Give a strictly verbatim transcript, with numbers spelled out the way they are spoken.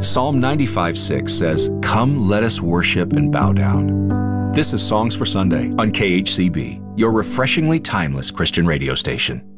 Psalm ninety-five six says, "Come, let us worship and bow down." This is Songs for Sunday on K H C B, your refreshingly timeless Christian radio station.